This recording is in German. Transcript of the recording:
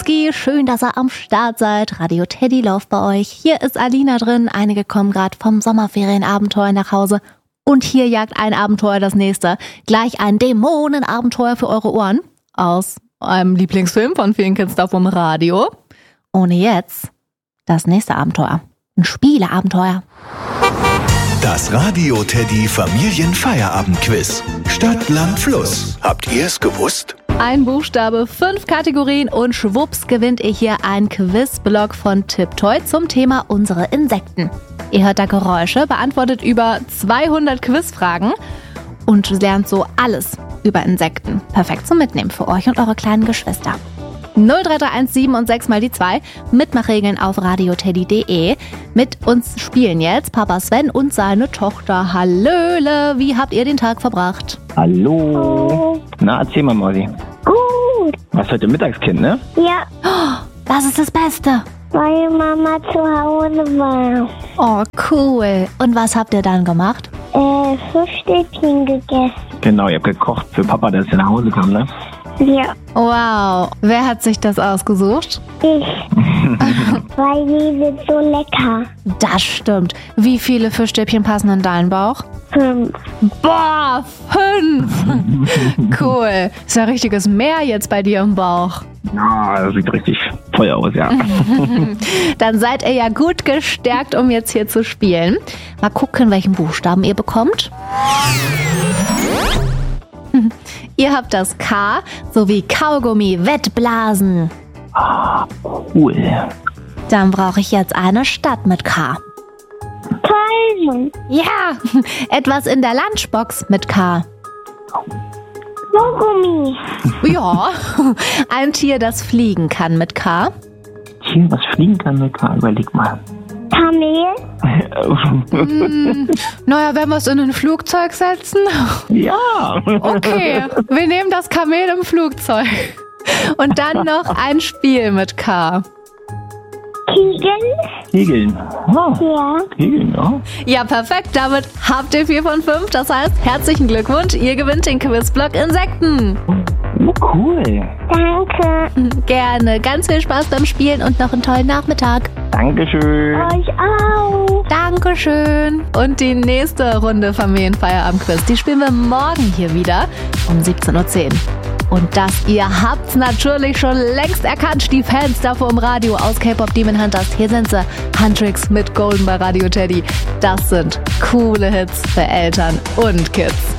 Kaminski, schön, dass ihr am Start seid. Radio Teddy läuft bei euch. Hier ist Alina drin. Einige kommen gerade vom Sommerferienabenteuer nach Hause. Und hier jagt ein Abenteuer das nächste. Gleich ein Dämonenabenteuer für eure Ohren. Aus einem Lieblingsfilm von vielen Kids da vom Radio. Ohne jetzt das nächste Abenteuer. Ein Spieleabenteuer. Das Radio Teddy Familienfeierabendquiz. Stadt, Land, Fluss. Habt ihr es gewusst? Ein Buchstabe, 5 Kategorien und schwupps gewinnt ihr hier einen Quizblog von Tiptoy zum Thema unsere Insekten. Ihr hört da Geräusche, beantwortet über 200 Quizfragen und lernt so alles über Insekten. Perfekt zum Mitnehmen für euch und eure kleinen Geschwister. 03317 und 6 mal die 2. Mitmachregeln auf radioteddy.de. Mit uns spielen jetzt Papa Sven und seine Tochter. Hallöle, wie habt ihr den Tag verbracht? Hallo. Na, erzähl mal, Molly. Gut. Was heute Mittagskind, ne? Ja, Das ist das Beste. weil Mama zu Hause war. Oh, cool. Und was habt ihr dann gemacht? Fischstäbchen gegessen. Genau, ihr habt gekocht für Papa, der jetzt nach Hause kam, ne? Ja, Wow. Wer hat sich das ausgesucht? ich. Weil die sind so lecker. Das stimmt. Wie viele Fischstäbchen passen in deinen Bauch? 5. Boah, 5. Cool. Ist ja ein richtiges Meer jetzt bei dir im Bauch. Ja, das sieht richtig Feuer aus, ja. Dann seid ihr ja gut gestärkt, um jetzt hier zu spielen. Mal gucken, welchen Buchstaben ihr bekommt. Ihr habt das K sowie Kaugummi, Wettblasen. Cool. Dann brauche ich jetzt eine Stadt mit K. Köln. Ja, etwas in der Lunchbox mit K. Kaugummi. Ja, ein Tier, das fliegen kann mit K. Tier, was fliegen kann mit K, überleg mal. Kamel. Naja, wenn wir es in ein Flugzeug setzen. Ja. Okay, wir nehmen das Kamel im Flugzeug. Und dann noch ein Spiel mit K. Kegeln. Kegeln. Ja. Kegeln, ja. Ja, perfekt. Damit habt ihr 4 von 5. Das heißt, herzlichen Glückwunsch. Ihr gewinnt den Quizblock Insekten. Oh, cool. Danke. Gerne. Ganz viel Spaß beim Spielen und noch einen tollen Nachmittag. Dankeschön. Euch auch. Dankeschön. Und die nächste Runde Familienfeierabendquiz, die spielen wir morgen hier wieder um 17:10 Uhr. Und das ihr habt's natürlich schon längst erkannt, die Fans da vom Radio aus K-Pop Demon Hunters. Hier sind sie, Huntrix mit Golden bei Radio Teddy. Das sind coole Hits für Eltern und Kids.